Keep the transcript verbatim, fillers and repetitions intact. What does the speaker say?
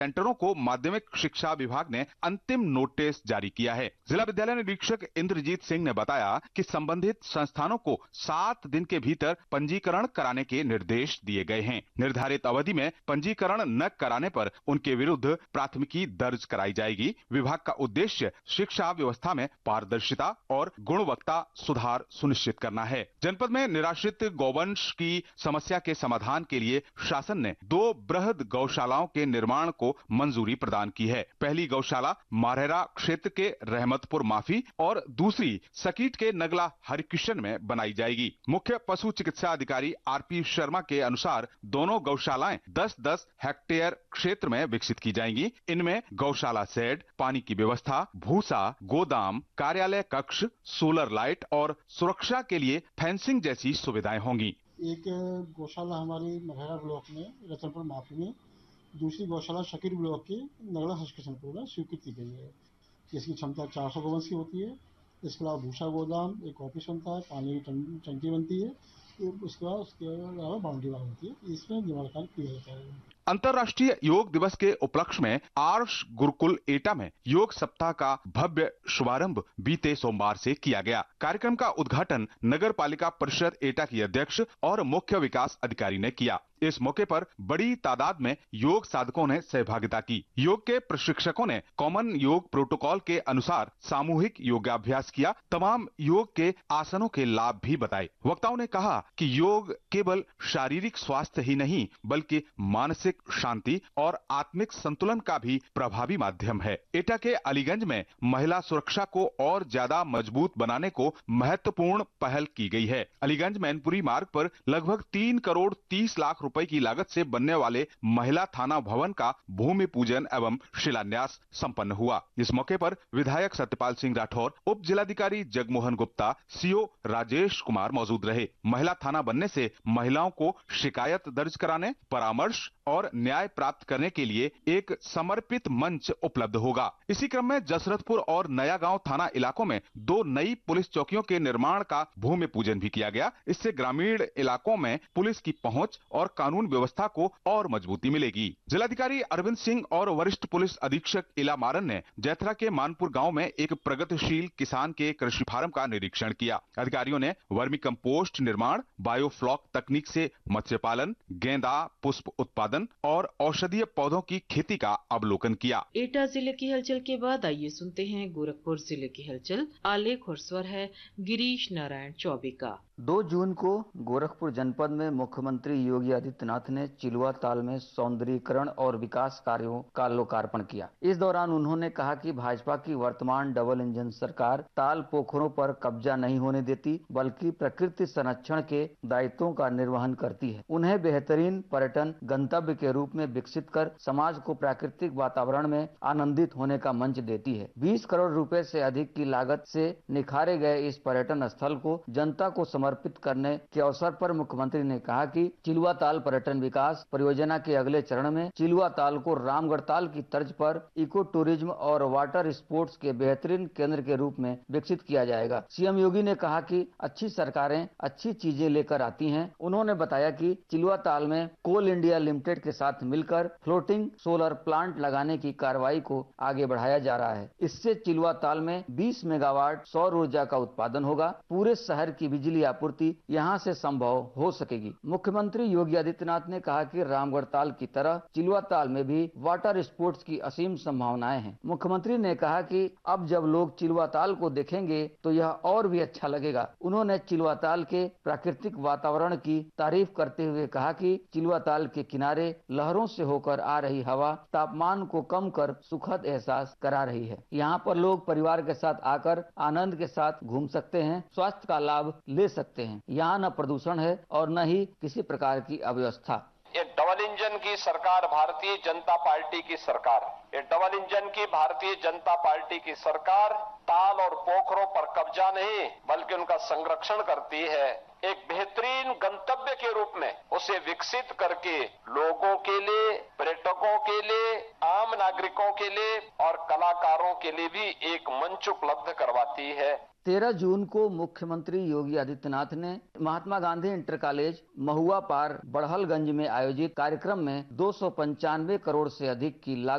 सेंटरों को माध्यमिक शिक्षा विभाग ने अंतिम नोटिस जारी किया है। जिला विद्यालय निरीक्षक इंद्रजीत सिंह ने बताया कि संबंधित संस्थानों को सात दिन के भीतर पंजीकरण कराने के निर्देश दिए गए हैं। निर्धारित अवधि में पंजीकरण न कराने पर उनके विरुद्ध प्राथमिकी दर्ज कराई जाएगी। विभाग का उद्देश्य शिक्षा व्यवस्था में पारदर्शिता और गुणवत्ता सुधार सुनिश्चित करना है। जनपद में निराश्रित गौवंश की समस्या के समाधान के लिए शासन ने दो बृहद गौशालाओं के निर्माण को मंजूरी प्रदान की है। पहली गौशाला मारहरा क्षेत्र के रहमतपुर माफी और दूसरी सकीट के नगला हरिकिशन में बनाई जाएगी। मुख्य पशु चिकित्सा अधिकारी आरपी शर्मा के अनुसार दोनों गौशालाएं दस दस हेक्टेयर क्षेत्र में विकसित की जाएंगी। इनमें गौशाला शेड, पानी की व्यवस्था, भूसा, गोदाम, कार्यालय कक्ष, सोलर लाइट और सुरक्षा के लिए फेंसिंग जैसी सुविधाएं होंगी। एक गौशाला हमारी मरहरा ब्लॉक में रतनपुर माफी में, दूसरी गौशाला शकीर ब्लॉक की नगला हरिकिशनपुर में स्वीकृत की गई है, जिसकी क्षमता चार सौ गोवंश की होती है। इसके अलावा भूसा गोदाम, एक ऑफिस बनता है, पानी की टंकी बनती है, उसके बाद उसके अलावा बाउंड्री वाल होती है। इसमें निर्माण कार्य किया जाता है। अंतर्राष्ट्रीय योग दिवस के उपलक्ष्य में आर्ष गुरुकुल एटा में योग सप्ताह का भव्य शुभारंभ बीते सोमवार से किया गया। कार्यक्रम का उद्घाटन नगर पालिका परिषद एटा की अध्यक्ष और मुख्य विकास अधिकारी ने किया। इस मौके पर बड़ी तादाद में योग साधकों ने सहभागिता की। योग के प्रशिक्षकों ने कॉमन योग प्रोटोकॉल के अनुसार सामूहिक योगाभ्यास किया। तमाम योग के आसनों के लाभ भी बताए। वक्ताओं ने कहा कि योग केवल शारीरिक स्वास्थ्य ही नहीं बल्कि मानसिक शांति और आत्मिक संतुलन का भी प्रभावी माध्यम है। एटा के अलीगंज में महिला सुरक्षा को और ज्यादा मजबूत बनाने को महत्वपूर्ण पहल की गई है। अलीगंज मैनपुरी मार्ग पर लगभग तीन करोड़ तीस लाख रुपए की लागत से बनने वाले महिला थाना भवन का भूमि पूजन एवं शिलान्यास संपन्न हुआ। इस मौके पर विधायक सत्यपाल सिंह राठौर, उप जिलाधिकारी जगमोहन गुप्ता, सीओ राजेश कुमार मौजूद रहे। महिला थाना बनने से महिलाओं को शिकायत दर्ज कराने, परामर्श और न्याय प्राप्त करने के लिए एक समर्पित मंच उपलब्ध होगा। इसी क्रम में जसरतपुर और नया गांव थाना इलाकों में दो नई पुलिस चौकियों के निर्माण का भूमि पूजन भी किया गया। इससे ग्रामीण इलाकों में पुलिस की पहुंच और कानून व्यवस्था को और मजबूती मिलेगी। जिलाधिकारी अरविंद सिंह और वरिष्ठ पुलिस अधीक्षक इला मारन ने जैथरा के मानपुर गांव में एक प्रगतिशील किसान के कृषि फार्म का निरीक्षण किया। अधिकारियों ने वर्मी कंपोस्ट निर्माण, बायोफ्लॉक तकनीक से मत्स्य पालन, गेंदा पुष्प उत्पादन और औषधीय पौधों की खेती का अवलोकन किया। एटा जिले की हलचल के बाद आइए सुनते हैं गोरखपुर जिले की हलचल। आलेख और स्वर है गिरीश नारायण चौबे का। दो जून को गोरखपुर जनपद में मुख्यमंत्री योगी आदित्यनाथ ने चिलुआ ताल में सौंदर्यीकरण और विकास कार्यों का लोकार्पण किया। इस दौरान उन्होंने कहा कि भाजपा की वर्तमान डबल इंजन सरकार ताल पोखरों पर कब्जा नहीं होने देती बल्कि प्रकृति संरक्षण के दायित्वों का निर्वहन करती है। उन्हें बेहतरीन पर्यटन गंतव्य के रूप में विकसित कर समाज को प्राकृतिक वातावरण में आनंदित होने का मंच देती है। बीस करोड़ रुपए से अधिक की लागत से निखारे गए इस पर्यटन स्थल को जनता को समर्पित करने के अवसर पर मुख्यमंत्री ने कहा कि चिलुआ ताल पर्यटन विकास परियोजना के अगले चरण में चिलुआ ताल को रामगढ़ ताल की तर्ज पर इको टूरिज्म और वाटर स्पोर्ट्स के बेहतरीन केंद्र के रूप में विकसित किया जाएगा। सीएम योगी ने कहा कि अच्छी सरकारें अच्छी चीजें लेकर आती हैं। उन्होंने बताया कि चिलुआ ताल में कोल इंडिया लिमिटेड के साथ मिलकर फ्लोटिंग सोलर प्लांट लगाने की कार्रवाई को आगे बढ़ाया जा रहा है। इससे चिलुआ ताल में बीस मेगावाट सौर ऊर्जा का उत्पादन होगा। पूरे शहर की बिजली आपूर्ति यहां से संभव हो सकेगी। मुख्यमंत्री योगी आदित्यनाथ ने कहा कि रामगढ़ ताल की तरह चिलुआ ताल में भी वाटर स्पोर्ट्स की असीम संभावनाएं हैं। मुख्यमंत्री ने कहा कि अब जब लोग चिलुआ ताल को देखेंगे तो यह और भी अच्छा लगेगा। उन्होंने चिलुआ ताल के प्राकृतिक वातावरण की तारीफ करते हुए कहा कि चिलुआ ताल के किनारे लहरों से होकर आ रही हवा तापमान को कम कर सुखद एहसास करा रही है। यहाँ पर लोग परिवार के साथ आकर आनंद के साथ घूम सकते हैं, स्वास्थ्य का लाभ ले सकते हैं। यहाँ न प्रदूषण है और न ही किसी प्रकार की अव्यवस्था। ये डबल इंजन की सरकार भारतीय जनता पार्टी की सरकार, ये डबल इंजन की भारतीय जनता पार्टी की सरकार ताल और पोखरों पर कब्जा नहीं बल्कि उनका संरक्षण करती है। एक बेहतरीन गंतव्य के रूप में उसे विकसित करके लोगों के लिए, पर्यटकों के लिए, आम नागरिकों के लिए और कलाकारों के लिए भी एक मंच उपलब्ध करवाती है। तेरह जून को मुख्यमंत्री योगी आदित्यनाथ ने महात्मा गांधी इंटर कॉलेज महुआ पार बड़हलगंज में आयोजित कार्यक्रम में दो सौ पंचानवे करोड़ से अधिक की लागत